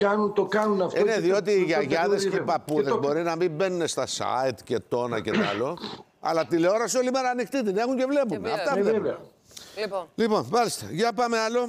το κάνουν αυτό. Ναι, διότι οι γιαγιάδες και οι παππούδες μπορεί να μην μπαίνουν στα site και τόνα και τ' άλλο, αλλά τηλεόραση όλη μέρα ανοιχτή την έχουν και βλέπουν. Αυτά βλέπουν. Λοιπόν, μάλιστα. Για πάμε άλλο.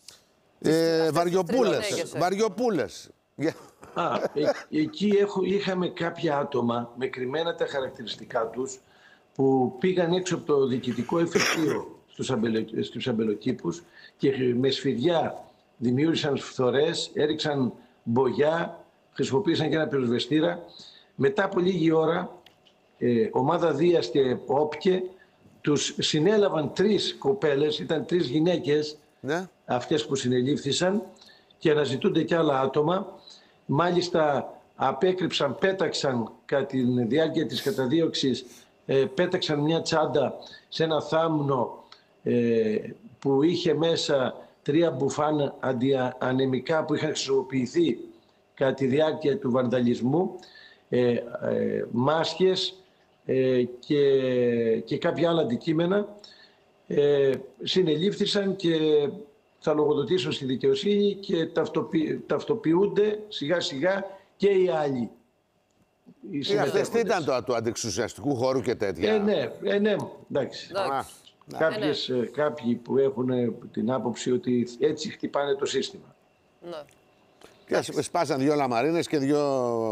Βαριοπούλες. Εκεί είχαμε κάποια άτομα με κρυμμένα τα χαρακτηριστικά τους που πήγαν έξω από το διοικητικό εφετείο στους αμπελοκήπους και με σφυριά δημιούργησαν φθορές, έριξαν μπογιά, χρησιμοποίησαν και ένα πυροσβεστήρα. Μετά από λίγη ώρα, ομάδα Δίας και Όπκε τους συνέλαβαν 3 κοπέλες, ήταν 3 γυναίκες, ναι, αυτές που συνελήφθησαν, και αναζητούνται και άλλα άτομα. Μάλιστα απέκρυψαν, πέταξαν κατά τη διάρκεια της καταδίωξης, πέταξαν μια τσάντα σε ένα θάμνο που είχε μέσα 3 μπουφάν αντιανεμικά που είχαν χρησιμοποιηθεί κατά τη διάρκεια του βανδαλισμού, μάσκες και κάποια άλλα αντικείμενα. Συνελήφθησαν και θα λογοδοτήσουν στη δικαιοσύνη και ταυτοποιούνται σιγά σιγά και οι άλλοι. Αυτές τι ήταν του αντιεξουσιαστικού χώρου και τέτοια? Ναι, εντάξει. Κάποιοι που έχουν την άποψη ότι έτσι χτυπάνε το σύστημα. Ναι. Και σπάσαν 2 λαμαρίνες και 2...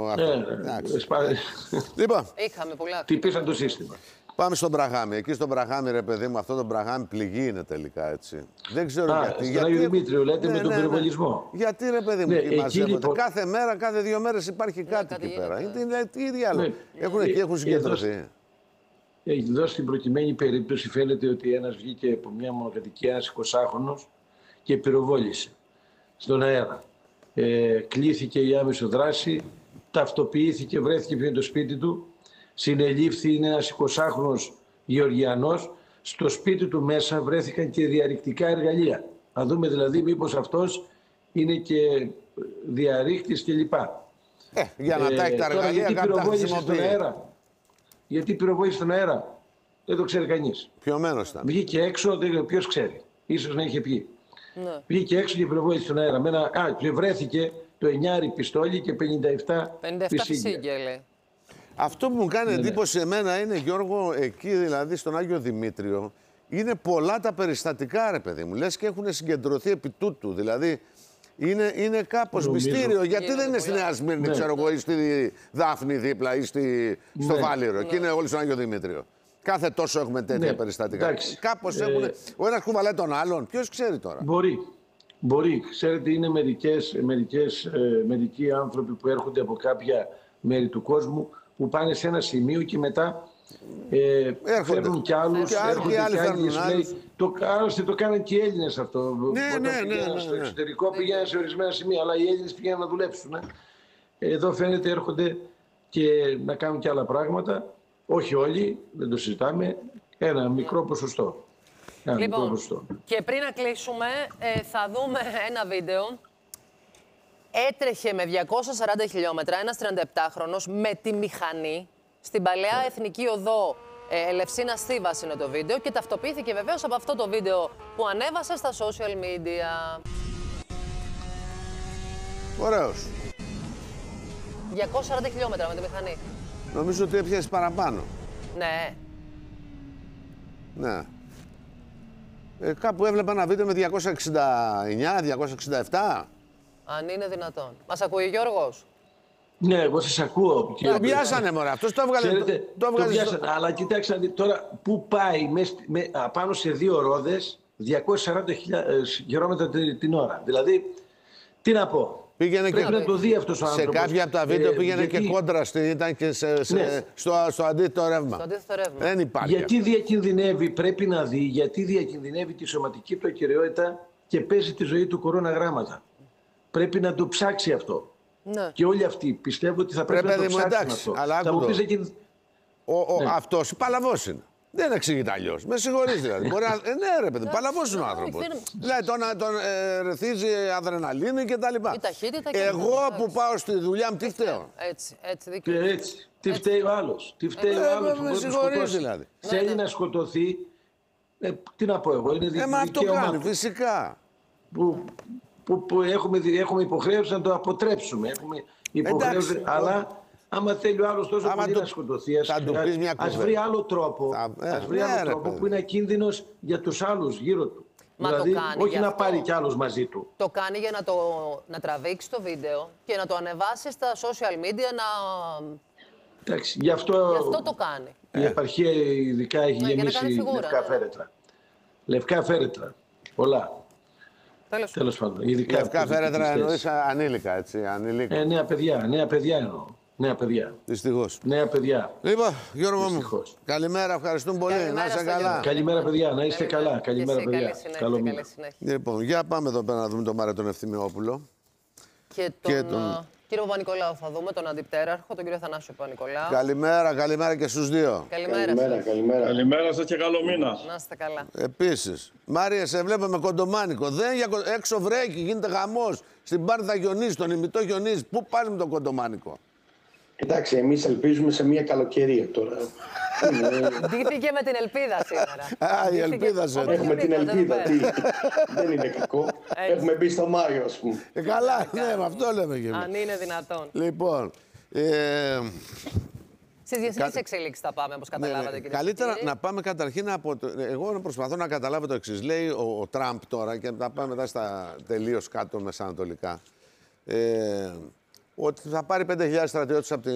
Λοιπόν, είχαμε πολλά. Χτυπήσαν το σύστημα. Πάμε στον Μπραχάμι. Εκεί στον Μπραχάμι, ρε παιδί μου, αυτό το Μπραχάμι πληγή είναι τελικά, έτσι. Δεν ξέρω γιατί. Στον Άγιο Δημήτριο, λέτε, με τον πυροβολισμό. Γιατί, ρε παιδί μου, εκεί μαζεύονται. Λοιπόν... Κάθε μέρα, κάθε 2 μέρες υπάρχει κάτι εκεί πέρα. Τι διάλογο. Έχουν συγκεντρωθεί. Έχει δώσει την προκειμένη περίπτωση, φαίνεται ότι ένας βγήκε από μια μονοκατοικία, ένας 20χρονος, και πυροβόλησε στον αέρα. Κλήθηκε η άμεσο δράση, ταυτοποιήθηκε, βρέθηκε πριν το σπίτι του. Συνελήφθη, είναι ένας 20χρονος Γεωργιανός. Στο σπίτι του μέσα βρέθηκαν και διαρρηκτικά εργαλεία. Να δούμε δηλαδή μήπως αυτός είναι και διαρρήκτης κλπ. Για να τα έχει τα εργαλεία, γιατί πυροβόλησε στον αέρα. Γιατί πυροβόλησε στον αέρα, δεν το ξέρει κανείς. Πιωμένος ήταν. Βγήκε έξω, ποιος ξέρει. Ίσως να είχε πιει. Ναι. Βγήκε έξω και πυροβόλησε στον αέρα. Και βρέθηκε το 9 πιστόλι και 57 πισίγγια. Αυτό που μου κάνει εντύπωση εμένα είναι, Γιώργο, εκεί δηλαδή στον Άγιο Δημήτριο, είναι πολλά τα περιστατικά, ρε παιδί μου. Λες και έχουν συγκεντρωθεί επί τούτου. Δηλαδή είναι κάπως μυστήριο. Γιατί δεν είναι στη Νέα Σμύρνη, ξέρω εγώ, ή στη Δάφνη δίπλα ή στο Βάλιρο. Εκεί είναι όλοι στον Άγιο Δημήτριο. Κάθε τόσο έχουμε τέτοια περιστατικά. Κάπως έχουν. Ο ένας κουβαλάει τον άλλον. Ποιος ξέρει τώρα. Μπορεί. Ξέρετε, είναι μερικοί άνθρωποι που έρχονται από κάποια μέρη του κόσμου, που πάνε σε ένα σημείο και μετά φέρνουν κι άλλους, έρχονται κι άλλοι. Άλλωστε το κάνουν και οι Έλληνες αυτό. Όταν στο εξωτερικό πηγαίνουν σε ορισμένα σημεία, αλλά οι Έλληνες πηγαίνουν να δουλέψουν. Εδώ φαίνεται έρχονται και να κάνουν κι άλλα πράγματα. Όχι όλοι, δεν το συζητάμε. Ένα μικρό ποσοστό. Λοιπόν, και πριν να κλείσουμε, θα δούμε ένα βίντεο. Έτρεχε με 240 χιλιόμετρα ένας 37χρονος με τη μηχανή στην παλαιά Εθνική Οδό Ελευσίνας Θήβας είναι το βίντεο και ταυτοποιήθηκε βεβαίως από αυτό το βίντεο που ανέβασε στα social media. Ωραίος. 240 χιλιόμετρα με τη μηχανή. Νομίζω ότι έπιασες παραπάνω. Ναι. Ναι. Κάπου έβλεπα ένα βίντεο με 269, 267. Αν είναι δυνατόν. Μας ακούει Γιώργος? Ναι, εγώ σας ακούω. Το πιάσανε, μωρέ. Αυτός το έβγαλε. Το πιάσανε. Αλλά κοιτάξτε, τώρα πού πάει πάνω σε 2 ρόδες 240 χιλιόμετρα την ώρα. Δηλαδή, τι να πω. Πρέπει να το δει αυτός ο άνθρωπος. Σε κάποια από τα βίντεο πήγαινε και κόντρα, ήταν και στο αντίθετο ρεύμα. Δεν υπάρχει. Γιατί διακινδυνεύει, πρέπει να δει, γιατί διακινδυνεύει τη σωματική του ακεραιότητα και παίζει τη ζωή του κορώναγράμματα. Πρέπει να το ψάξει αυτό. Ναι. Και όλοι αυτοί πιστεύω ότι θα πρέπει να το ψάξουν αυτό. Αλλά αυτός παλαβός είναι. Δεν εξηγείται αλλιώς. Με συγχωρείς δηλαδή. Μπορεί να... ναι, ρε παιδί, παλαβός είναι ο άνθρωπος. Δηλαδή τον ρεθίζει αδρεναλίνη και τα λοιπά. Εγώ που πάω στη δουλειά μου, τι φταίω. Έτσι. Τι φταίει ο άλλος. Τι φταίει ο άλλος. Με συγχωρείς δηλαδή. Θέλει να σκοτωθεί. Τι να πω εγώ. Είναι μα αυτό κάνει, φυσικά. που έχουμε υποχρέωση να το αποτρέψουμε. Έχουμε υποχρέωση, αλλά άμα θέλει ο άλλος τόσο πολύ να σκοτωθεί, ας βρει άλλο τρόπο, που είναι ακίνδυνος για τους άλλους γύρω του. Μα δηλαδή, το κάνει όχι να πάρει κι άλλος μαζί του. Το κάνει για να τραβήξει το βίντεο και να το ανεβάσει στα social media Εντάξει, γι' αυτό το κάνει. Η επαρχία ειδικά έχει γεμίσει λευκά φέρετρα. Λευκά φέρετρα. Πολλά. Τέλος πάντων. Λευκά φέρετρα εννοείς ανήλικα, έτσι. Νέα παιδιά εννοώ. Νέα παιδιά. Δυστυχώς. Νέα παιδιά. Λοιπόν, Γιώργο μου, καλημέρα, ευχαριστούμε πολύ. Να είστε καλά. Καλημέρα, παιδιά, να είστε καλά. Καλημέρα, παιδιά. Καλό μήνα. Λοιπόν, για πάμε εδώ πέρα να δούμε τον Μάρτον Ευθυμιόπουλο. Και τον κύριο Παπα-Νικολάου θα δούμε, τον αντιπτέραρχο, τον κύριο Θανάσιο Παπα-Νικολάου. Καλημέρα και στους δύο. Καλημέρα σας και καλό μήνα. Να είστε καλά. Επίσης, Μάρια, σε βλέπω με κοντομάνικο. Έξω βρέκει, γίνεται χαμός. Στην Πάρθα γιονίζει, τον ημιτό γιονίζει. Πού πας με τον κοντομάνικο? Εντάξει, εμείς ελπίζουμε σε μια καλοκαιρία τώρα. Ντύθηκε με την ελπίδα σήμερα. Η ελπίδα σε έχουμε την ελπίδα. Δεν είναι κακό. Έχουμε μπει στο Μάιο, ας πούμε. Καλά, ναι, με αυτό λέμε και εμείς. Αν είναι δυνατόν. Λοιπόν. Στις διεθνείς εξελίξεις θα πάμε, όπως καταλάβατε, κύριε. Καλύτερα να πάμε καταρχήν από. Εγώ προσπαθώ να καταλάβω το εξής. Λέει ο Τραμπ τώρα, και θα πάμε μετά στα τελείως κάτω μεσανατολικά, ότι θα πάρει 5.000 στρατιώτες από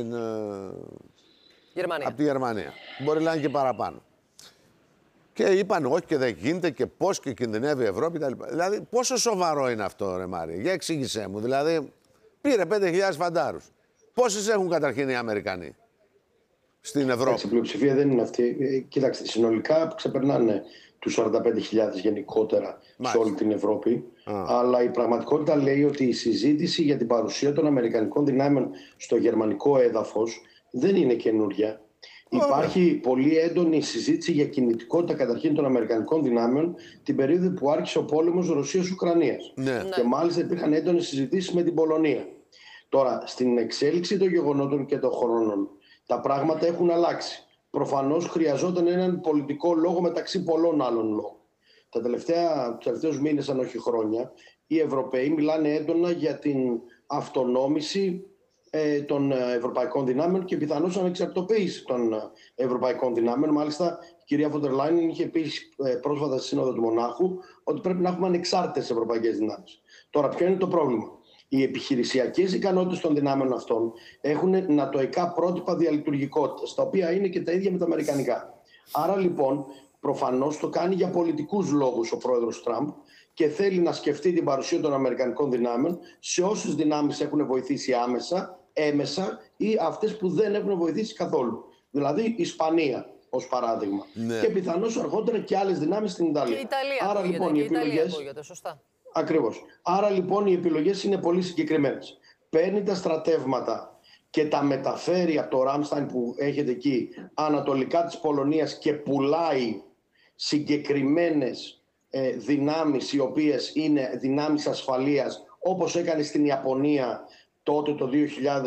τη Γερμανία. Μπορεί να είναι και παραπάνω. Και είπαν όχι και δεν γίνεται και πώς και κινδυνεύει η Ευρώπη κτλ. Δηλαδή, πόσο σοβαρό είναι αυτό, ρε Μάρια? Για εξήγησέ μου. Δηλαδή, πήρε 5.000 φαντάρους. Πόσες έχουν καταρχήν οι Αμερικανοί στην Ευρώπη? Η πλειοψηφία δεν είναι αυτή. Κοίταξτε, συνολικά ξεπερνάνε τους 45.000 γενικότερα σε όλη την Ευρώπη. Αλλά η πραγματικότητα λέει ότι η συζήτηση για την παρουσία των Αμερικανικών δυνάμεων στο γερμανικό έδαφος δεν είναι καινούρια. Υπάρχει πολύ έντονη συζήτηση για κινητικότητα καταρχήν των Αμερικανικών δυνάμεων την περίοδο που άρχισε ο πόλεμος Ρωσίας-Ουκρανίας. Και μάλιστα υπήρχαν έντονες συζητήσεις με την Πολωνία. Τώρα, στην εξέλιξη των γεγονότων και των χρόνων, τα πράγματα έχουν αλλάξει. Προφανώς χρειαζόταν έναν πολιτικό λόγο μεταξύ πολλών άλλων λόγων. Τους τελευταίους μήνες, αν όχι χρόνια, οι Ευρωπαίοι μιλάνε έντονα για την αυτονόμηση των ευρωπαϊκών δυνάμεων και πιθανώς ανεξαρτητοποίηση των ευρωπαϊκών δυνάμεων. Μάλιστα, η κυρία Φοντερ Λάιεν είχε πει πρόσφατα στη Σύνοδο του Μονάχου ότι πρέπει να έχουμε ανεξάρτητες ευρωπαϊκές δυνάμεις. Τώρα, ποιο είναι το πρόβλημα? Οι επιχειρησιακές ικανότητες των δυνάμεων αυτών έχουν νατοϊκά πρότυπα διαλειτουργικότητας, τα οποία είναι και τα ίδια με τα αμερικανικά. Άρα λοιπόν, προφανώς το κάνει για πολιτικούς λόγους ο πρόεδρος Τραμπ και θέλει να σκεφτεί την παρουσία των αμερικανικών δυνάμεων σε όσες δυνάμεις έχουν βοηθήσει άμεσα, έμεσα ή αυτές που δεν έχουν βοηθήσει καθόλου. Δηλαδή η Ισπανία ως παράδειγμα. Ναι. Και πιθανώς αργότερα και άλλες δυνάμεις στην Ιταλία. Και η Ιταλία άρα λοιπόν οι επιλογές. Σωστά. Ακριβώς. Άρα λοιπόν οι επιλογές είναι πολύ συγκεκριμένες. Παίρνει τα στρατεύματα και τα μεταφέρει από το Ράμσταϊν που έχετε εκεί ανατολικά της Πολωνίας και πουλάει συγκεκριμένες δυνάμεις οι οποίες είναι δυνάμεις ασφαλείας, όπως έκανε στην Ιαπωνία τότε το 2000,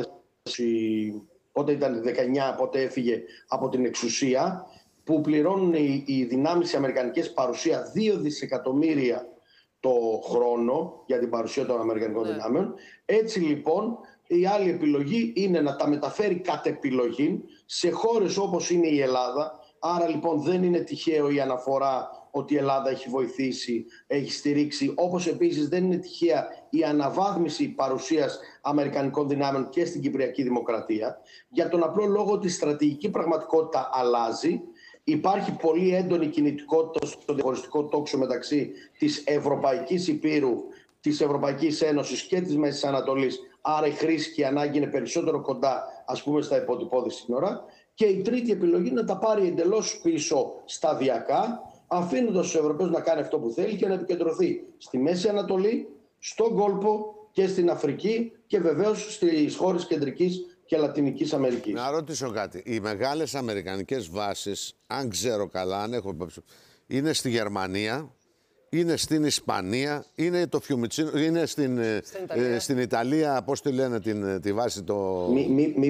πότε ήταν 19, πότε έφυγε από την εξουσία, που πληρώνουν οι δυνάμεις οι αμερικανικές παρουσία 2 δισεκατομμύρια το χρόνο για την παρουσία των αμερικανικών δυνάμεων. Έτσι λοιπόν η άλλη επιλογή είναι να τα μεταφέρει κατ' επιλογή σε χώρες όπως είναι η Ελλάδα. Άρα λοιπόν δεν είναι τυχαίο η αναφορά ότι η Ελλάδα έχει βοηθήσει, έχει στηρίξει, όπως επίσης δεν είναι τυχαία η αναβάθμιση παρουσίας αμερικανικών δυνάμεων και στην Κυπριακή Δημοκρατία, για τον απλό λόγο ότι η στρατηγική πραγματικότητα αλλάζει. Υπάρχει πολύ έντονη κινητικότητα στο διαχωριστικό τόξο μεταξύ της Ευρωπαϊκής Υπήρου, της Ευρωπαϊκής Ένωσης και της Μέσης Ανατολής. Άρα η χρήση και η ανάγκη είναι περισσότερο κοντά, ας πούμε, στα υποτυπώδη σύνορα. Και η τρίτη επιλογή είναι να τα πάρει εντελώς πίσω σταδιακά, αφήνοντας τους Ευρωπαίους να κάνει αυτό που θέλει και να επικεντρωθεί στη Μέση Ανατολή, στον κόλπο και στην Αφρική και βεβαίως στις χώρες Κεντρικής και Λατινικής Αμερικής. Να ρωτήσω κάτι. Οι μεγάλες αμερικανικές βάσεις, αν ξέρω καλά, αν έχω υπόψη, είναι στη Γερμανία, είναι στην Ισπανία, είναι το Φιουμιτσίνο, είναι στην Ιταλία, πώς τη λένε τη βάση το... Μην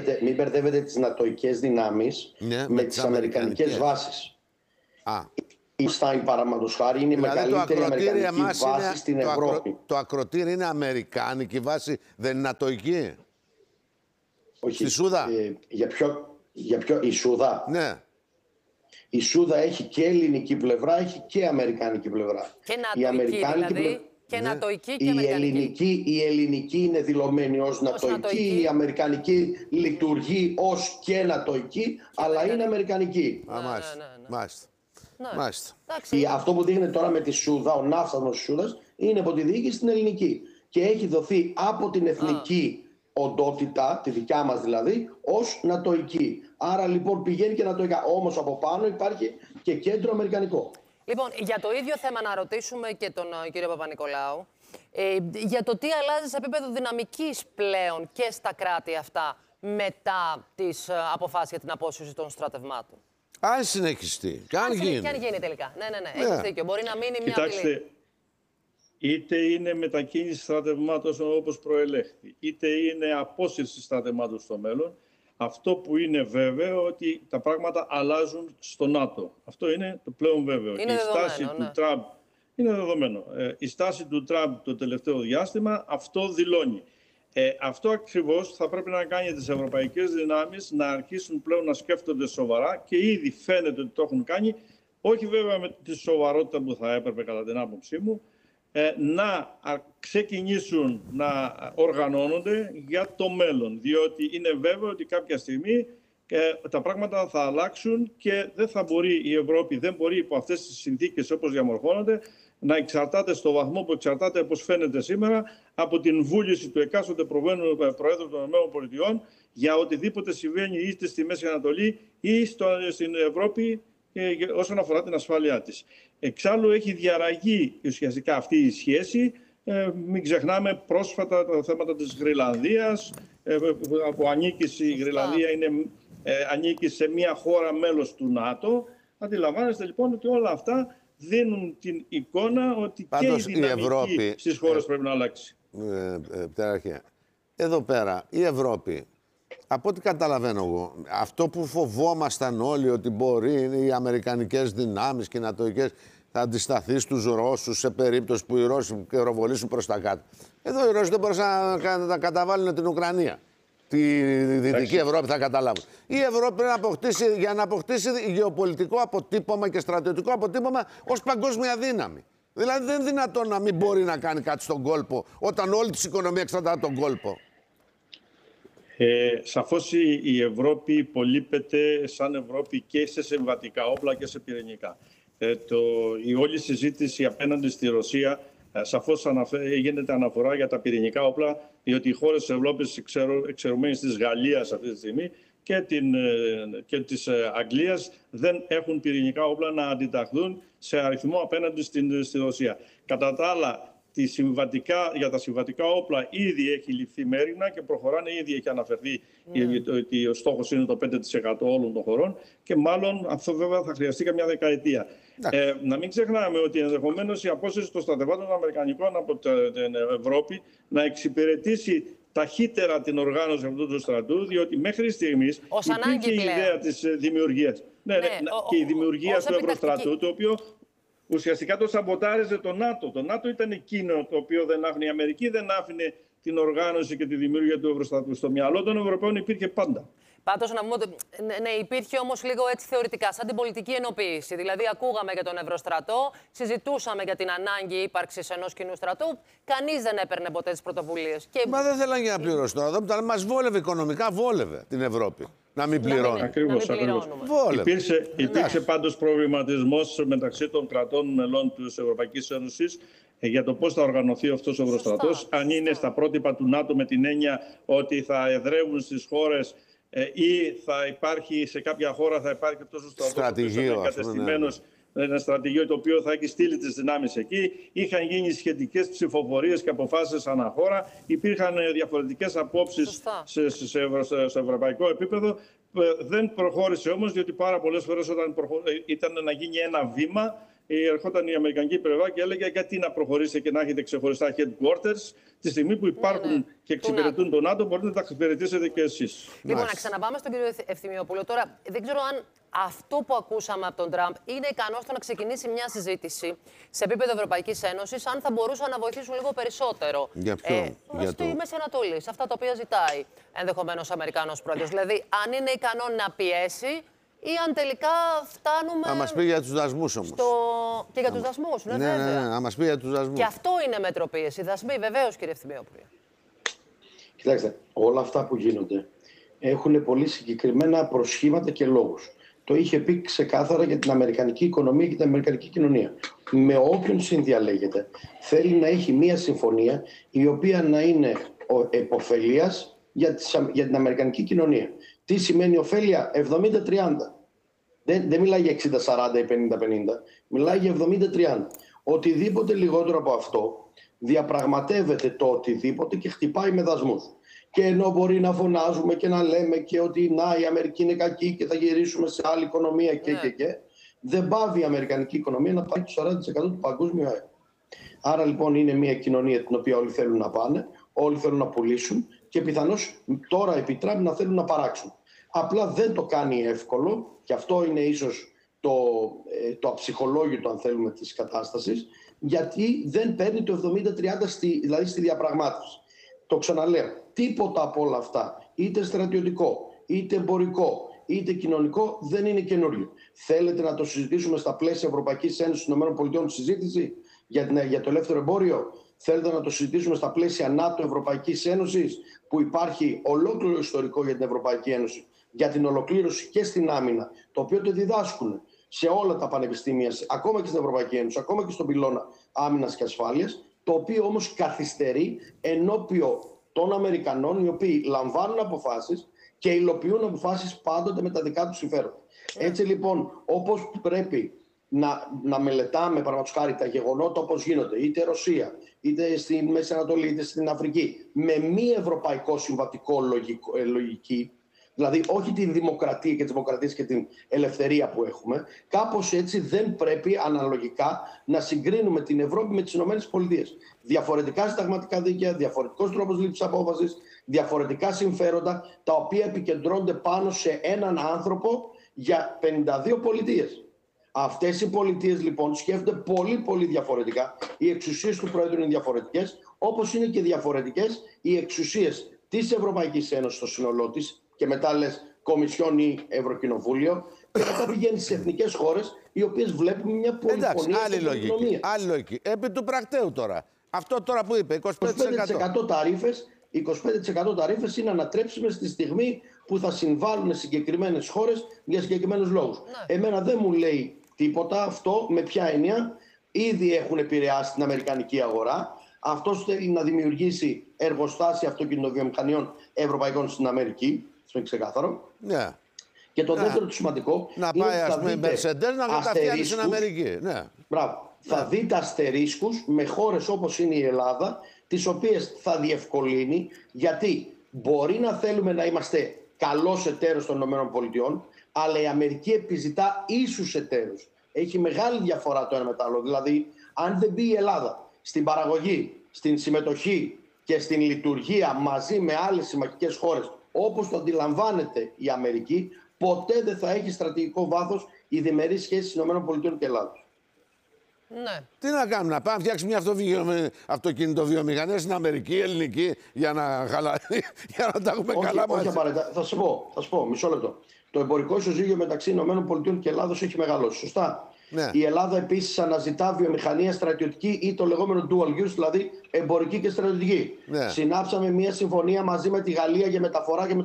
μπερδεύετε τις νατοικές δυνάμεις με τις αμερικανικές βάσεις. Ραμστάιν, παραδείγματος χάρη, είναι η μεγαλύτερη αμερικανική βάση στην Ευρώπη. Το ακροτήρι είναι αμερικάνικη βάση, δεν είναι νατοϊκή? Όχι. Στη Σούδα. Για ποιο, η Σούδα. Ναι. Η Σούδα έχει και ελληνική πλευρά, έχει και αμερικάνικη πλευρά. Και νατοϊκή δηλαδή. Και νατοϊκή και αμερικανική. Η ελληνική είναι δηλωμένη ως νατοϊκή, η αμερικανική λειτουργεί ως και νατοϊκή, αλλά είναι αμερικανική. Μάλιστα. Αυτό που δείχνει τώρα με τη Σούδα, ο ναύσταθμος της Σούδας, είναι από τη διοίκηση στην ελληνική. Και έχει δοθεί από την εθνική οντότητα, τη δικιά μας δηλαδή, ως νατοϊκή. Άρα λοιπόν πηγαίνει και νατοϊκά. Όμως από πάνω υπάρχει και κέντρο αμερικανικό. Λοιπόν, για το ίδιο θέμα να ρωτήσουμε και τον κύριο Παπα-Νικολάου, για το τι αλλάζει σε επίπεδο δυναμικής πλέον και στα κράτη αυτά μετά τις αποφάσεις για την απόσυρση των στρατευμάτων. Αν συνεχιστεί. Και αν γίνει. Και αν γίνει τελικά. Ναι. Έχεις δίκιο. Μπορεί να μείνει μια απειλή. Είτε είναι μετακίνηση στρατευμάτων όπως προελέχθη, είτε είναι απόσυρση στρατευμάτων στο μέλλον, αυτό που είναι βέβαιο ότι τα πράγματα αλλάζουν στο ΝΑΤΟ. Αυτό είναι το πλέον βέβαιο. Είναι δεδομένο, του Τραμπ είναι δεδομένο. Η στάση του Τραμπ το τελευταίο διάστημα αυτό δηλώνει. Αυτό ακριβώς θα πρέπει να κάνει τις ευρωπαϊκές δυνάμεις να αρχίσουν πλέον να σκέφτονται σοβαρά και ήδη φαίνεται ότι το έχουν κάνει, όχι βέβαια με τη σοβαρότητα που θα έπρεπε κατά την άποψή μου, να ξεκινήσουν να οργανώνονται για το μέλλον. Διότι είναι βέβαιο ότι κάποια στιγμή τα πράγματα θα αλλάξουν και δεν θα μπορεί η Ευρώπη, δεν μπορεί υπό αυτές τις συνθήκες όπως διαμορφώνονται, να εξαρτάται στο βαθμό που εξαρτάται, όπως φαίνεται σήμερα, από την βούληση του εκάστοτε Προέδρου των ΗΠΑ για οτιδήποτε συμβαίνει είτε στη Μέση Ανατολή ή στην Ευρώπη όσον αφορά την ασφάλειά της. Εξάλλου έχει διαραγεί ουσιαστικά αυτή η σχέση. Μην ξεχνάμε πρόσφατα τα θέματα της Γροιλανδίας, που η Γροιλανδία ανήκει σε μια χώρα μέλος του ΝΑΤΟ. Αντιλαμβάνεστε λοιπόν ότι όλα αυτά δίνουν την εικόνα ότι πάντως και η δυναμική Ευρώπη, στις χώρες πρέπει να αλλάξει. Εδώ πέρα η Ευρώπη, από ό,τι καταλαβαίνω εγώ, αυτό που φοβόμασταν όλοι ότι μπορεί οι αμερικανικές δυνάμεις και οι νατοικές θα αντισταθεί στους Ρώσους σε περίπτωση που οι Ρώσοι καιροβολήσουν προς τα κάτω. Εδώ οι Ρώσοι δεν μπορούσαν να καταβάλουν την Ουκρανία. Τη Δυτική Ευρώπη θα καταλάβουν. Η Ευρώπη πρέπει να αποκτήσει, για να αποκτήσει γεωπολιτικό αποτύπωμα και στρατιωτικό αποτύπωμα ως παγκόσμια δύναμη. Δηλαδή δεν είναι δυνατόν να μην μπορεί να κάνει κάτι στον κόλπο όταν όλη της οικονομία εξαρτάται τον κόλπο. Σαφώς η Ευρώπη υπολείπεται σαν Ευρώπη και σε συμβατικά όπλα και σε πυρηνικά. Η όλη συζήτηση απέναντι στη Ρωσία σαφώς γίνεται αναφορά για τα πυρηνικά όπλα, διότι οι χώρες της Ευρώπης, εξαιρουμένης της Γαλλίας αυτή τη στιγμή και της Αγγλίας, δεν έχουν πυρηνικά όπλα να αντιταχθούν σε αριθμό απέναντι στη Ρωσία. Κατά τα άλλα, για τα συμβατικά όπλα ήδη έχει ληφθεί μέρημνα και προχωράνε, ήδη έχει αναφερθεί ότι ο στόχος είναι το 5% όλων των χωρών και μάλλον αυτό βέβαια θα χρειαστεί καμιά δεκαετία. Να μην ξεχνάμε ότι ενδεχομένως η απόσυρση των στρατευμάτων των Αμερικανικών από την Ευρώπη να εξυπηρετήσει ταχύτερα την οργάνωση αυτού του στρατού, διότι μέχρι στιγμής υπήρχε η ιδέα της δημιουργίας. Και η δημιουργία του Ευρωστρατού, το οποίο ουσιαστικά το σαμποτάριζε το ΝΑΤΟ. Το ΝΑΤΟ ήταν εκείνο το οποίο δεν άφηνε, η Αμερική δεν άφηνε την οργάνωση και τη δημιουργία του Ευρωστρατού. Στο μυαλό των Ευρωπαίων υπήρχε πάντα. Πάντως, να πούμε ότι ναι, υπήρχε όμως λίγο έτσι θεωρητικά, σαν την πολιτική ενοποίηση. Δηλαδή, ακούγαμε για τον Ευρωστρατό, συζητούσαμε για την ανάγκη ύπαρξης ενός κοινού στρατού. Κανείς δεν έπαιρνε ποτέ τις πρωτοβουλίες. Μα δεν θέλανε για να πληρώσει το στρατό. Μας βόλευε οικονομικά, βόλευε την Ευρώπη. Να μην πληρώνει. Ακριβώς. Υπήρξε πάντως προβληματισμός μεταξύ των κρατών μελών της Ευρωπαϊκής Ένωσης για το πώς θα οργανωθεί αυτός ο Ευρωστρατός. Αν είναι στα πρότυπα του ΝΑΤΟ με την έννοια ότι θα εδρεύουν στις χώρες ή θα υπάρχει σε κάποια χώρα θα υπάρχει αυτός ο στρατός εγκατεστημένος, ένα στρατηγείο το οποίο θα έχει στείλει τις δυνάμεις εκεί. Είχαν γίνει σχετικές ψηφοφορίες και αποφάσεις ανά χώρα. Υπήρχαν διαφορετικές απόψεις σε ευρωπαϊκό επίπεδο. Δεν προχώρησε όμως, διότι πάρα πολλές φορές όταν ήταν να γίνει ένα βήμα, ερχόταν η Αμερικανική πλευρά και έλεγε γιατί να προχωρήσετε και να έχετε ξεχωριστά headquarters, τη στιγμή που υπάρχουν και εξυπηρετούν τον ΝΑΤΟ, μπορείτε να τα εξυπηρετήσετε και εσείς. Λοιπόν, να ξαναπάμε στον κύριο Ευθυμιοπούλο. Τώρα, δεν ξέρω αν αυτό που ακούσαμε από τον Τραμπ είναι ικανό στο να ξεκινήσει μια συζήτηση σε επίπεδο Ευρωπαϊκής Ένωσης, αν θα μπορούσαν να βοηθήσουν λίγο περισσότερο. Για ποιο? Στη Μέση Ανατολή, σε αυτά τα οποία ζητάει ενδεχομένως ο Αμερικάνος πρόεδρος. Δηλαδή, αν είναι ικανό να πιέσει ή αν τελικά φτάνουμε. Να μας πει για τους δασμούς όμως. Και για τους δασμούς, ναι, βέβαια. Ναι, να μας πει για τους δασμούς. Και αυτό είναι μετροπίεση. Δασμοί, βεβαίως, κύριε Ευθυμιόπουλε. Κοιτάξτε, όλα αυτά που γίνονται έχουν πολύ συγκεκριμένα προσχήματα και λόγους. Το είχε πει ξεκάθαρα για την αμερικανική οικονομία και την αμερικανική κοινωνία. Με όποιον συνδιαλέγεται, θέλει να έχει μία συμφωνία η οποία να είναι επωφελίας για την αμερικανική κοινωνία. Τι σημαίνει ωφέλεια? 70-30. Δεν μιλάει για 60-40 ή 50-50. Μιλάει για 70-30. Οτιδήποτε λιγότερο από αυτό διαπραγματεύεται το οτιδήποτε και χτυπάει με δασμούς. Και ενώ μπορεί να φωνάζουμε και να λέμε και ότι να, η Αμερική είναι κακή και θα γυρίσουμε σε άλλη οικονομία και δεν πάβει η αμερικανική οικονομία να πάει το 40% του παγκόσμιου ΑΕΠ. Άρα λοιπόν είναι μια κοινωνία την οποία όλοι θέλουν να πάνε, όλοι θέλουν να πουλήσουν και πιθανώς τώρα επί Τραμπ να θέλουν να παράξουν. Απλά δεν το κάνει εύκολο και αυτό είναι ίσως το αψυχολόγητο, αν θέλουμε, της κατάστασης, γιατί δεν παίρνει το 70-30 δηλαδή στη διαπραγμάτευση. Το ξαναλέω, τίποτα από όλα αυτά, είτε στρατιωτικό, είτε εμπορικό, είτε κοινωνικό, δεν είναι καινούριο. Θέλετε να το συζητήσουμε στα πλαίσια Ευρωπαϊκής Ένωσης των ΗΠΑ συζήτηση για το ελεύθερο εμπόριο? Θέλετε να το συζητήσουμε στα πλαίσια ΝΑΤΟ Ευρωπαϊκής Ένωσης, που υπάρχει ολόκληρο ιστορικό για την Ευρωπαϊκή Ένωση, για την ολοκλήρωση και στην άμυνα, το οποίο το διδάσκουν σε όλα τα πανεπιστήμια, ακόμα και στην Ευρωπαϊκή Ένωση, ακόμα και στον πυλώνα άμυνας και ασφάλειας, το οποίο όμως καθυστερεί ενώπιον των Αμερικανών, οι οποίοι λαμβάνουν αποφάσεις και υλοποιούν αποφάσεις πάντοτε με τα δικά τους συμφέροντα. Έτσι λοιπόν, όπως πρέπει να μελετάμε, παραδείγματος χάρη, τα γεγονότα όπως γίνονται, είτε Ρωσία, είτε στη Μέση Ανατολή, είτε στην Αφρική, με μη ευρωπαϊκό συμβατικό λογική, δηλαδή όχι τη δημοκρατία και τις δημοκρατίες και την ελευθερία που έχουμε, κάπως έτσι δεν πρέπει αναλογικά να συγκρίνουμε την Ευρώπη με τις ΗΠΑ. Διαφορετικά συνταγματικά δίκαια, διαφορετικός τρόπος λήψης απόφασης, διαφορετικά συμφέροντα, τα οποία επικεντρώνονται πάνω σε έναν άνθρωπο για 52 πολιτείες. Αυτές οι πολιτείες λοιπόν σκέφτονται πολύ διαφορετικά. Οι εξουσίες του Πρόεδρου είναι διαφορετικές, όπως είναι και διαφορετικές οι εξουσίες της Ευρωπαϊκής Ένωσης στο σύνολό της, και μετά λες Κομισιόν ή Ευρωκοινοβούλιο, και μετά πηγαίνει στις εθνικές χώρες, οι οποίες βλέπουν μια πολυφωνία στην οικονομία. Άλλη λογική. Επί του πρακτέου τώρα. Αυτό τώρα που είπε, 25%. 25% ταρίφες είναι ανατρέψιμες στη στιγμή που θα συμβάλλουν συγκεκριμένες χώρες για συγκεκριμένους λόγους. Ναι. Εμένα δεν μου λέει τίποτα αυτό, με ποια έννοια. Ήδη έχουν επηρεάσει την αμερικανική αγορά. Αυτός θέλει να δημιουργήσει εργοστάσια αυτοκινητοβιομηχανιών ευρωπαϊκών στην Αμερική. Αυτό είναι ξεκάθαρο. Ναι. Και το δεύτερο του σημαντικό. Να πάει, ας πούμε, η Mercedes να καταφτιάνει στην Αμερική. Ναι. Μπράβο. Θα δείτε αστερίσκους με χώρες όπως είναι η Ελλάδα, τις οποίες θα διευκολύνει, γιατί μπορεί να θέλουμε να είμαστε καλός εταίρος των ΗΠΑ, αλλά η Αμερική επιζητά ίσους εταίρους. Έχει μεγάλη διαφορά το ένα με το άλλο. Δηλαδή, αν δεν μπει η Ελλάδα στην παραγωγή, στην συμμετοχή και στην λειτουργία μαζί με άλλες συμμαχικές χώρες, όπως το αντιλαμβάνεται η Αμερική, ποτέ δεν θα έχει στρατηγικό βάθος η διμερής σχέση ΗΠΑ και Ελλάδος. Ναι. Τι να κάνουμε, να πάμε να φτιάξουμε μια αυτοκινητοβιομηχανία στην Αμερική, ελληνική, για να τα έχουμε καλά μαζί. Όχι απαραίτητα. Θα σου πω, μισό λεπτό. Το εμπορικό ισοζύγιο μεταξύ ΗΠΑ και Ελλάδος έχει μεγαλώσει. Σωστά. Ναι. Η Ελλάδα επίσης αναζητά βιομηχανία στρατιωτική ή το λεγόμενο dual use, δηλαδή εμπορική και στρατιωτική. Ναι. Συνάψαμε μια συμφωνία μαζί με τη Γαλλία για μεταφορά και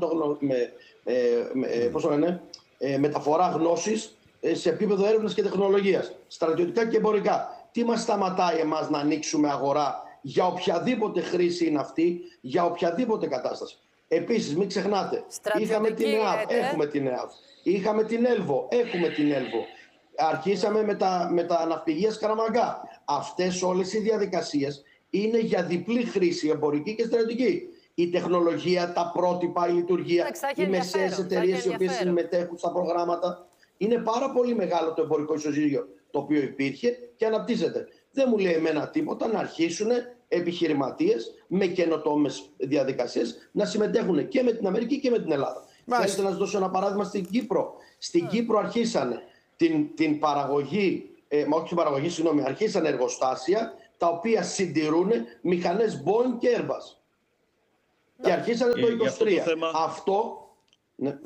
μεταφορά γνώσης σε επίπεδο έρευνας και τεχνολογίας, στρατιωτικά και εμπορικά. Τι μας σταματάει εμάς να ανοίξουμε αγορά για οποιαδήποτε χρήση είναι αυτή, για οποιαδήποτε κατάσταση? Επίσης, μην ξεχνάτε, είχαμε την ΕΑΒ, έχουμε την ΕΑΒ. Είχαμε την Έλβο, έχουμε την Έλβο. Αρχίσαμε με τα ναυπηγεία Σκαραμαγκά. Αυτές όλες οι διαδικασίες είναι για διπλή χρήση, εμπορική και στρατιωτική. Η τεχνολογία, τα πρότυπα, η λειτουργία, οι μεσαίες εταιρείες οι οποίες συμμετέχουν στα προγράμματα. Είναι πάρα πολύ μεγάλο το εμπορικό ισοζύγιο το οποίο υπήρχε και αναπτύσσεται. Δεν μου λέει εμένα τίποτα να αρχίσουν επιχειρηματίες με καινοτόμες διαδικασίες να συμμετέχουν και με την Αμερική και με την Ελλάδα. Θέλετε να σας δώσω ένα παράδειγμα στην Κύπρο. Στην Κύπρο αρχίσανε την παραγωγή, όχι την παραγωγή, συγγνώμη, αρχίσανε εργοστάσια τα οποία συντηρούν μηχανές Boeing και Airbus. Και αρχίσανε το 23. Αυτό... Ναι.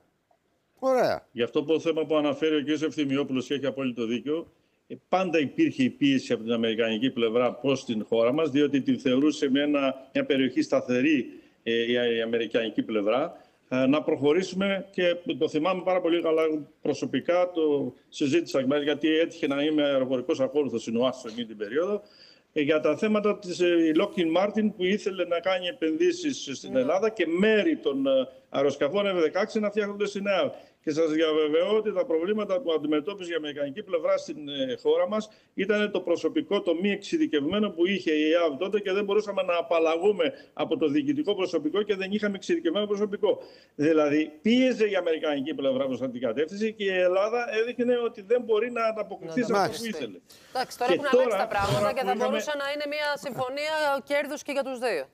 Ωραία. Γι' αυτό το θέμα που αναφέρει ο κ. Ευθυμιόπουλος και έχει απόλυτο δίκιο, πάντα υπήρχε η πίεση από την αμερικανική πλευρά προς την χώρα μας, διότι την θεωρούσε μια περιοχή σταθερή η αμερικανική πλευρά, να προχωρήσουμε, και το θυμάμαι πάρα πολύ καλά προσωπικά, το συζήτησα γιατί έτυχε να είμαι αεροπορικός ακόλουθος στην ΟΑΣ εκείνη την περίοδο, για τα θέματα της Lockheed Martin που ήθελε να κάνει επενδύσεις στην Ελλάδα και μέρη των αεροσκαφών F-16 να φτιάχνονται στην ΕΑΒ. Και σας διαβεβαιώ ότι τα προβλήματα που αντιμετώπιζε η αμερικανική πλευρά στην χώρα μας ήταν το προσωπικό, το μη εξειδικευμένο που είχε η ΕΑΒ τότε, και δεν μπορούσαμε να απαλλαγούμε από το διοικητικό προσωπικό και δεν είχαμε εξειδικευμένο προσωπικό. Δηλαδή, πίεζε η αμερικανική πλευρά προς την κατεύθυνση και η Ελλάδα έδειχνε ότι δεν μπορεί να ανταποκριθεί σε αυτό που ήθελε. Εντάξει, τώρα έχουν αλλάξει τα πράγματα και θα μπορούσε να είναι μια συμφωνία κέρδους και για τους δύο.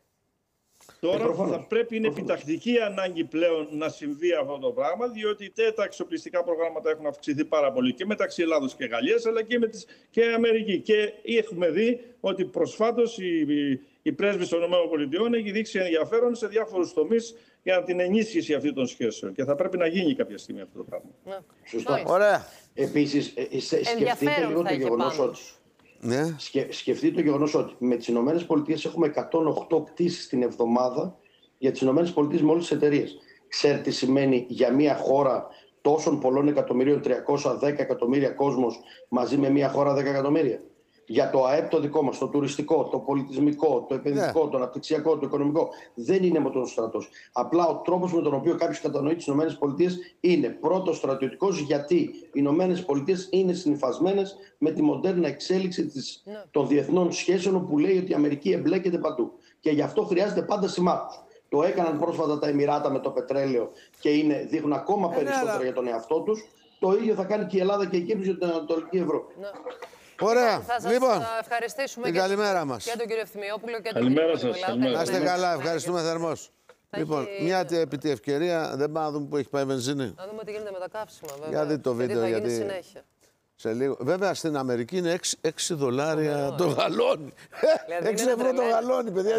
Τώρα θα πρέπει, είναι επιτακτική ανάγκη πλέον να συμβεί αυτό το πράγμα, διότι τα εξοπλιστικά προγράμματα έχουν αυξηθεί πάρα πολύ και μεταξύ Ελλάδος και Γαλλίας, αλλά και Αμερική. Και έχουμε δει ότι προσφάτως η πρέσβης των ΗΠΑ έχει δείξει ενδιαφέρον σε διάφορους τομείς για την ενίσχυση αυτών των σχέσεων. Και θα πρέπει να γίνει κάποια στιγμή αυτό το πράγμα. Σωστά. Ωραία. Επίσης, σκεφτείτε λίγο το γεγονός ότι... Ναι. Σκεφτείτε το γεγονός ότι με τις ΗΠΑ έχουμε 108 πτήσεις την εβδομάδα για τις ΗΠΑ με όλες τις εταιρείες. Ξέρετε τι σημαίνει για μια χώρα τόσων πολλών εκατομμυρίων, 310 εκατομμύρια κόσμος μαζί με μια χώρα 10 εκατομμύρια. Για το ΑΕΠ το δικό μας, το τουριστικό, το πολιτισμικό, το επενδυτικό, το αναπτυξιακό, το οικονομικό. Δεν είναι μόνο ο στρατός. Απλά ο τρόπος με τον οποίο κάποιος κατανοεί τις ΗΠΑ είναι πρώτος στρατιωτικός, γιατί οι ΗΠΑ είναι συνυφασμένες με τη μοντέρνα εξέλιξη των διεθνών σχέσεων, όπου λέει ότι η Αμερική εμπλέκεται παντού. Και γι' αυτό χρειάζεται πάντα συμμάχους. Το έκαναν πρόσφατα τα Εμιράτα με το πετρέλαιο και δείχνουν ακόμα περισσότερα για τον εαυτό τους. Το ίδιο θα κάνει και η Ελλάδα και η Κύπρος για την Ανατολική Ευρώπη. Ωραία. Θα σας ευχαριστήσουμε την καλημέρα μας. Και τον κύριο Ευθυμιόπουλο και τον καλημέρα κύριο σας. Να είστε καλά, ευχαριστούμε θερμός. Λοιπόν, μια επί τη ευκαιρία, δεν πάμε να δούμε που έχει πάει η βενζίνη. Να δούμε τι γίνεται με τα καύσιμα, βέβαια. Για δείτε το βίντεο, γιατί συνέχεια. Σε λίγο. Βέβαια στην Αμερική είναι 6 δολάρια το γαλόνι. 6 ευρώ το γαλόνι, παιδιά.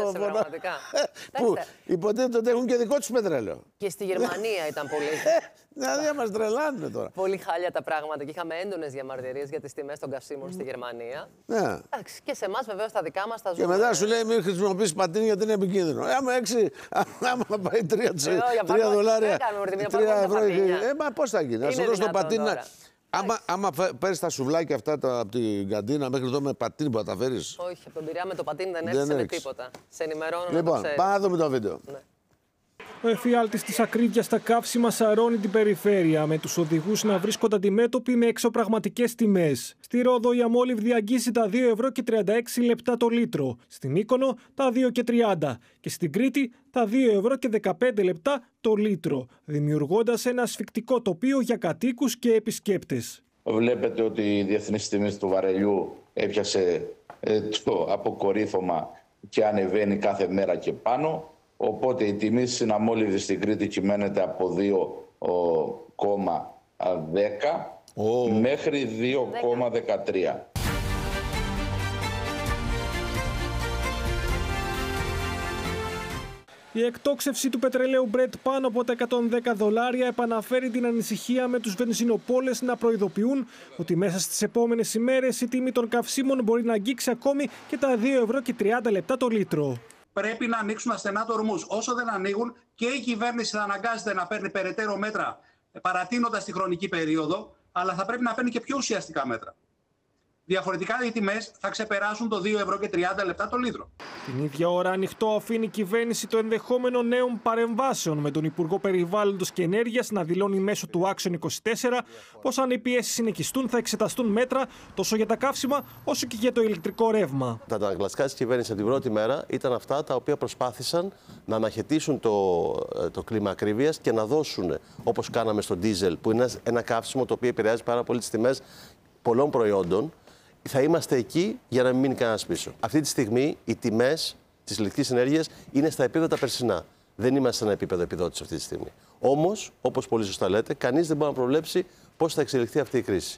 Που υποτίθεται ότι έχουν και δικό τους πετρέλαιο. Και στη Γερμανία ήταν πολύ. Δηλαδή μας τρελάνε τώρα. Πολύ χάλια τα πράγματα και είχαμε έντονες διαμαρτυρίες για τις τιμές των καυσίμων στη Γερμανία. Ναι. Και σε εμάς βεβαίως τα δικά μας τα ζούμε. Και μετά σου λέει μην χρησιμοποιείς πατίνι γιατί είναι επικίνδυνο. Άμα πάει 3 δολάρια, 3 ευρώ. Μα πώς θα γίνει, να σου δώσω το πατίνι. Άμα παίρνεις τα σουβλάκια αυτά από την καντίνα μέχρι εδώ με πατίνι που θα τα φέρεις. Όχι, από τον Πειραιά με το πατίνι δεν έρθει με τίποτα. Σε ενημερώνω. Λοιπόν, πάμε να δούμε το βίντεο. Ναι. Ο εφιάλτης της ακρίβειας στα καύσιμα σαρώνει την περιφέρεια, με τους οδηγούς να βρίσκονται αντιμέτωποι με εξωπραγματικές τιμές. Στη Ρόδο η αμόλυβδη αγγίζει τα 2 ευρώ και 36 λεπτά το λίτρο, στην Μύκονο τα 2 και 30 και στην Κρήτη τα 2 ευρώ και 15 λεπτά το λίτρο, δημιουργώντας ένα ασφικτικό τοπίο για κατοίκους και επισκέπτες. Βλέπετε ότι η διεθνής τιμή του βαρελιού έπιασε το αποκορύφωμα και ανεβαίνει κάθε μέρα και πάνω. Οπότε η τιμή στην αμόλυβδη στην Κρήτη κυμαίνεται από 2,10 μέχρι 2,13. Η εκτόξευση του πετρελαίου Brent πάνω από τα 110 δολάρια επαναφέρει την ανησυχία, με τους βενζινοπόλες να προειδοποιούν ότι μέσα στις επόμενες ημέρες η τιμή των καυσίμων μπορεί να αγγίξει ακόμη και τα 2 ευρώ και 30 λεπτά το λίτρο. Πρέπει να ανοίξουν ασθενά του ορμούς. Όσο δεν ανοίγουν, και η κυβέρνηση θα αναγκάζεται να παίρνει περαιτέρω μέτρα, παρατείνοντας τη χρονική περίοδο, αλλά θα πρέπει να παίρνει και πιο ουσιαστικά μέτρα. Διαφορετικά οι τιμές θα ξεπεράσουν το 2 ευρώ και 30 λεπτά το λίτρο. Την ίδια ώρα ανοιχτό αφήνει η κυβέρνηση το ενδεχόμενο νέων παρεμβάσεων, με τον Υπουργό Περιβάλλοντος και Ενέργειας να δηλώνει μέσω του Action 24 πως αν οι πιέσεις συνεχιστούν θα εξεταστούν μέτρα τόσο για τα καύσιμα όσο και για το ηλεκτρικό ρεύμα. Τα αναγκαστικά της κυβέρνησης από την πρώτη μέρα ήταν αυτά τα οποία προσπάθησαν να αναχαιτήσουν το κλίμα ακρίβειας και να δώσουν, όπως κάναμε στο ντίζελ, που είναι ένα καύσιμο το οποίο επηρεάζει πάρα πολύ τις τιμές πολλών προϊόντων, θα είμαστε εκεί για να μην μείνει κανένας πίσω. Αυτή τη στιγμή οι τιμές της ηλεκτρικής ενέργειας είναι στα επίπεδα τα περσινά. Δεν είμαστε σε ένα επίπεδο επιδότησης αυτή τη στιγμή. Όμως, όπως πολύ σωστά λέτε, κανείς δεν μπορεί να προβλέψει πώς θα εξελιχθεί αυτή η κρίση.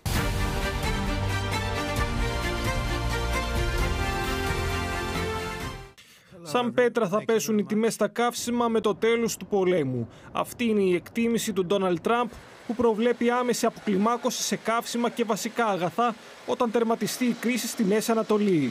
Σαν πέτρα θα πέσουν οι τιμές στα καύσιμα με το τέλος του πολέμου. Αυτή είναι η εκτίμηση του Ντόναλντ Τραμπ, που προβλέπει άμεση αποκλιμάκωση σε καύσιμα και βασικά αγαθά όταν τερματιστεί η κρίση στη Μέση Ανατολή.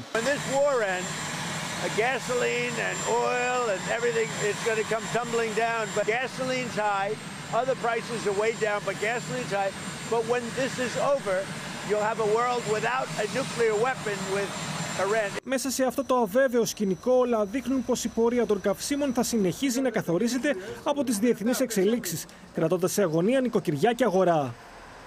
Gasoline and oil and everything is going to come tumbling down. But gasoline's high. Other prices are way down, but gasoline's high. But when this is over, you'll have a world without a nuclear weapon with Iran. Μέσα σε αυτό το αβέβαιο σκηνικό, όλα δείχνουν πως η πορεία των καυσίμων θα συνεχίζει να καθορίζεται από τις διεθνείς εξελίξεις, κρατώντας σε αγωνία νοικοκυριά και αγορά.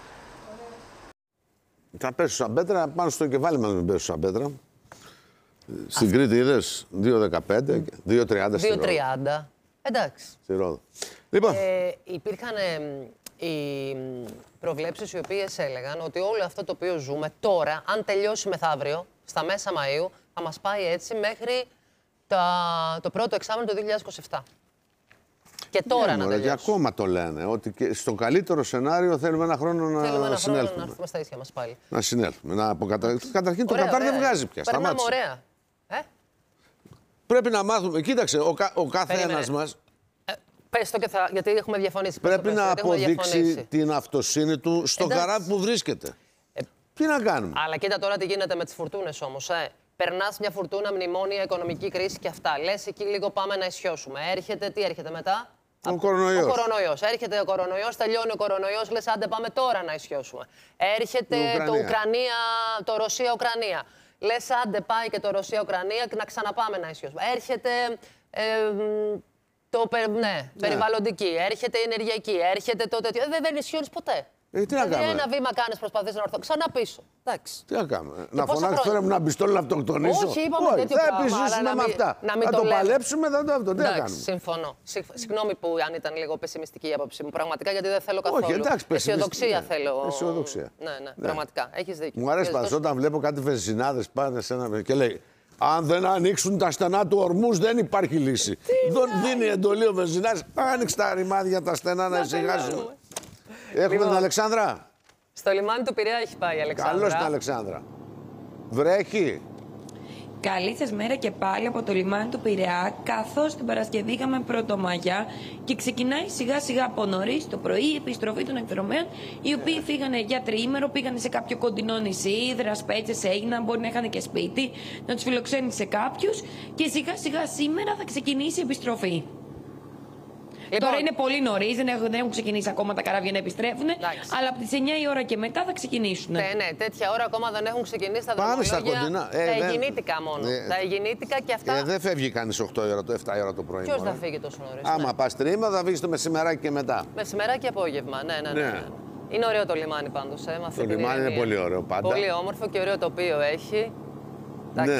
Θα πέσω σαν πέτρα, πάνω στο κεφάλι μας μην πέσω σαν πέτρα. Στην Κρήτη είδες 2,15, 2,30 στη Ρόδο. 2,30. Εντάξει. Στη Ρόδο. Λοιπόν. Υπήρχαν οι προβλέψεις οι οποίες έλεγαν ότι όλο αυτό το οποίο ζούμε τώρα, αν τελειώσει μεθαύριο, στα μέσα Μαΐου, θα μας πάει έτσι μέχρι το πρώτο εξάμηνο του 2027. Και τώρα να τελειώσει. Και ακόμα το λένε, ότι και στο καλύτερο σενάριο θέλουμε ένα χρόνο να συνέλθουμε. Να έρθουμε στα ίσια μας πάλι. Να συνέλθουμε. Καταρχήν το Κατάρ δεν βγάζει πια. Περνάμε ωραία. Πρέπει να μάθουμε. Κοίταξε, ο κάθε ένας μας πες το και γιατί έχουμε διαφωνήσει. Πρέπει να αποδείξει την αυτοσύνη του στο καράβι που βρίσκεται. Τι να κάνουμε. Αλλά κοίτα τώρα τι γίνεται με τις φουρτούνες όμως. Περνάς μια φουρτούνα, μνημόνια, οικονομική κρίση και αυτά. Λες εκεί λίγο πάμε να ισιώσουμε. Έρχεται, τι έρχεται μετά? Ο κορονοϊός. Έρχεται ο κορονοϊός, τελειώνει ο κορονοϊός, λες άντε πάμε τώρα να ισιώσουμε. Έρχεται το Ρωσία-Ουκρανία. Λες άντε πάει και το Ρωσία-Ουκρανία και να ξαναπάμε να ισιώσουμε. Έρχεται περιβαλλοντική, έρχεται η ενεργειακή, έρχεται το τέτοιο. Δεν ισιώνεις ποτέ. Τι να κάνουμε. Ένα βήμα κάνεις, προσπαθείς να ορθώ. Ξανά πίσω. Εντάξει. Τι να κάνουμε. Να φωνάξεις τώρα με ένα πιστόλι να αυτοκτονήσω. Όχι, είπαμε τέτοιο πράγμα. Θα επιζήσουμε με αυτά. Θα το παλέψουμε, θα το αυτό. Τι να κάνουμε. Συμφωνώ. Συγγνώμη που αν ήταν λίγο πεσημιστική η άποψη μου. Πραγματικά γιατί δεν θέλω καθόλου. Όχι, εντάξει, αισιοδοξία θέλω. Αισιοδοξία. Ναι, πραγματικά. Έχεις δίκιο. Μου αρέσει πάντως όταν βλέπω κάτι βενζινάδες πάνε σε ένα και λέει αν δεν ανοίξουν τα στενά του ορμούς δεν υπάρχει λύση. Δίνει εντολή ο βενζινάδης. Άνοιξε τα ρημάδια τα στενά να ησυχάσουμε. Έχουμε την Αλεξάνδρα. Στο λιμάνι του Πειραιά έχει πάει η Αλεξάνδρα. Καλώς την Αλεξάνδρα. Βρέχει. Καλή σας μέρα και πάλι από το λιμάνι του Πειραιά, καθώς την Παρασκευή είχαμε Πρωτομαγιά και ξεκινάει σιγά σιγά από νωρίς το πρωί η επιστροφή των εκδρομέων, οι οποίοι φύγανε για τριήμερο, πήγανε σε κάποιο κοντινό νησί, Ήδρας, Πέτσες, έγιναν, μπορεί να είχαν και σπίτι, να τους φιλοξένησε κάποιους και σιγά σιγά σήμερα θα ξεκινήσει η επιστροφή. Λοιπόν, τώρα είναι πολύ νωρίς, δεν έχουν ξεκινήσει ακόμα τα καράβια να επιστρέφουν, αλλά από τις 9 η ώρα και μετά θα ξεκινήσουν. Ναι, τέτοια ώρα ακόμα δεν έχουν ξεκινήσει τα δρομολόγια. Πάμε στα κοντινά. Τα Αιγινήτικα μόνο. Τα Αιγινήτικα και αυτά. Δεν φεύγει κανείς 8 ώρα, 7 ώρα το πρωί. Ποιος θα φύγει τόσο νωρίς? Άμα πας τρίμα, θα φύγεις το μεσημεράκι και μετά. Μεσημεράκι και απόγευμα, ναι. Είναι ωραίο το λιμάνι πάντως. Το λιμάνι είναι πολύ ωραίο πάντα. Πολύ όμορφο και ωραίο τοπίο έχει. Ναι.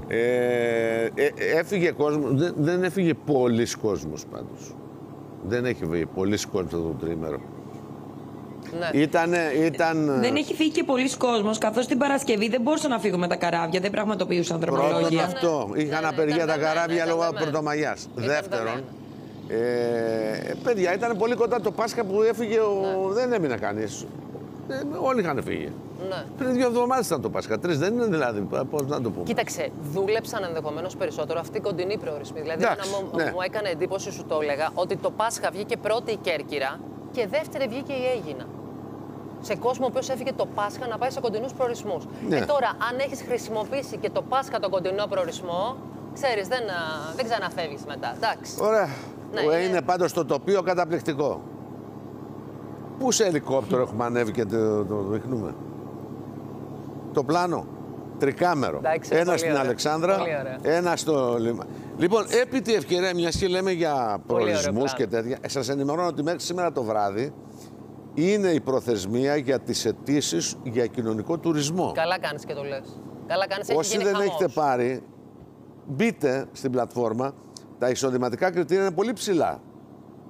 Έφυγε κόσμος, δεν έφυγε πολλής κόσμος πάντως. Δεν έχει βγει πολλοί κόσμοι αυτό το τρίμερο. Ναι. Δεν έχει φύγει και πολλοί κόσμος, καθώς την Παρασκευή δεν μπορούσαν να φύγουν με τα καράβια, δεν πραγματοποιούσαν δρομολόγια. Πρώτον αυτό, είχαν απεργία τα καράβια λόγω Πρωτομαγιάς. Δεύτερον, παιδιά, ήταν πολύ κοντά το Πάσχα που έφυγε, δεν έμεινε κανείς. Όλοι είχαν φύγει. Ναι. Πριν 2 εβδομάδες ήταν το Πάσχα, 3 δεν είναι δηλαδή, πώς να το πούμε. Κοίταξε, δούλεψαν ενδεχομένως περισσότερο αυτοί οι κοντινοί προορισμοί. Δηλαδή, μου έκανε εντύπωση, σου το έλεγα, ότι το Πάσχα βγήκε πρώτη η Κέρκυρα και δεύτερη βγήκε η Αίγινα. Σε κόσμο ο οποίος έφυγε το Πάσχα να πάει σε κοντινούς προορισμούς. Ναι. Τώρα, αν έχεις χρησιμοποιήσει και το Πάσχα τον κοντινό προορισμό, ξέρεις, δεν ξαναφεύγεις μετά. Εντάξει. Ωραία. Ναι, είναι πάντως το τοπίο καταπληκτικό. Πού σε ελικόπτερο έχουμε ανέβει και το δείχνουμε. Το πλάνο. Τρικάμερο. Εντάξει, ένα στην Αλεξάνδρα, ένα στο λιμάνι. Λοιπόν, επί τη ευκαιρία, μιας και λέμε για προορισμούς και τέτοια, σας ενημερώνω ότι μέχρι σήμερα το βράδυ είναι η προθεσμία για τις αιτήσεις για κοινωνικό τουρισμό. Καλά κάνεις και το λες. Καλά κάνεις, όσοι δεν έχετε πάρει, μπείτε στην πλατφόρμα. Τα εισοδηματικά κριτήρια είναι πολύ ψηλά.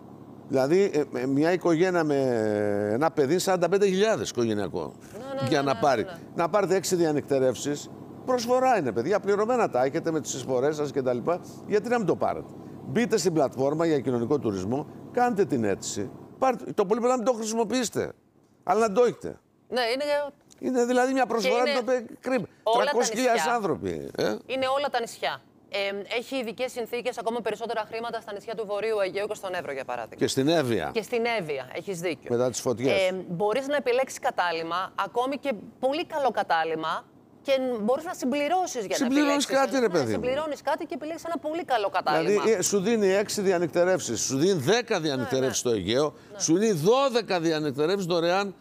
Δηλαδή, μια οικογένεια με ένα παιδί, 45.000 οικογενειακό. Για να πάρει. Να πάρετε 6 διανυκτερεύσεις. Προσφορά είναι, παιδιά. Πληρωμένα τα έχετε με τις εισφορές σας κτλ. Γιατί να μην το πάρετε. Μπείτε στην πλατφόρμα για κοινωνικό τουρισμό, κάντε την αίτηση. Πάρτε, το πολύ πολύ να μην το χρησιμοποιήσετε. Αλλά να το έχετε. Ναι, είναι δηλαδή μια προσφορά που το κρύβει. 300.000 άνθρωποι. Είναι όλα τα νησιά. Έχει ειδικές συνθήκες, ακόμα περισσότερα χρήματα στα νησιά του Βορείου Αιγαίου και στον Εύρο, για παράδειγμα. Και στην Εύβοια. Και στην Εύβοια, έχεις δίκιο. Μετά τις φωτιές. Μπορείς να επιλέξεις κατάλημα, ακόμη και πολύ καλό κατάλημα, και μπορείς να συμπληρώσεις για να επιλέξεις. Κάτι, ρε παιδί. Συμπληρώνεις κάτι και επιλέξεις ένα πολύ καλό κατάλημα. Δηλαδή, σου δίνει 6 διανυκτερεύσεις, σου δίνει 10 διανυκτερεύσεις στο Αιγαίο, σου δίνει 12 διανυκτερεύσεις δωρεάν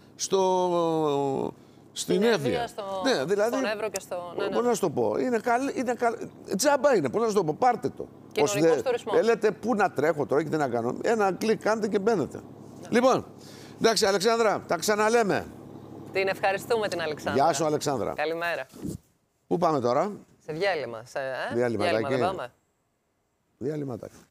στην Εύβοια. Ναι, δηλαδή, στον Εύρο και στο... Πώς να σου το πω. Είναι τζάμπα είναι. Πώς να σου το πω. Πάρτε το. Κοινωνικός τουρισμός. Λέτε πού να τρέχω τώρα και τι να κάνω. Ένα κλικ κάντε και μπαίνετε. Λοιπόν, εντάξει, Αλεξάνδρα, τα ξαναλέμε. Την ευχαριστούμε την Αλεξάνδρα. Γεια σου, Αλεξάνδρα. Καλημέρα. Πού πάμε τώρα? Σε διάλειμμα. Διαλυματάκι. Δεν πάμε. Διαλυματάκι.